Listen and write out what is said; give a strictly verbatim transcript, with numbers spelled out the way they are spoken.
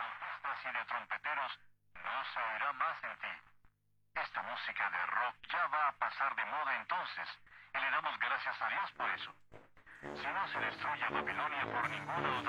orquestas y de trompeteros no se oirá más en ti. Esta música de rock ya va a pasar de moda entonces, y le damos gracias a Dios por eso. Si no se destruye Babilonia por ninguna otra